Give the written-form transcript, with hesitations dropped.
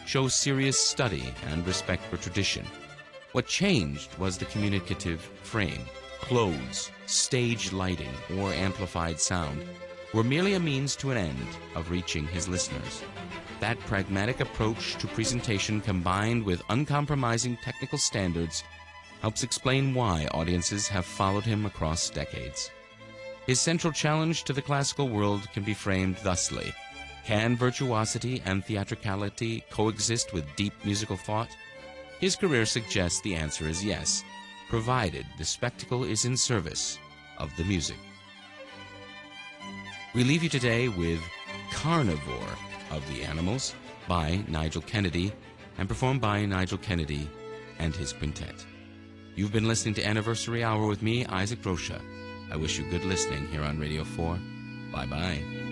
show serious study and respect for tradition. What changed was the communicative frame. Clothes, stage lighting, or amplified sound were merely a means to an end of reaching his listeners. That pragmatic approach to presentation, combined with uncompromising technical standards, helps explain why audiences have followed him across decades. His central challenge to the classical world can be framed thusly: can virtuosity and theatricality coexist with deep musical thought? His career suggests the answer is yes, provided the spectacle is in service of the music. We leave you today with Carnivore of the Animals by Nigel Kennedy, and performed by Nigel Kennedy and his quintet. You've been listening to Anniversary Hour with me, Isaac Rocha. I wish you good listening here on Radio 4. Bye-bye.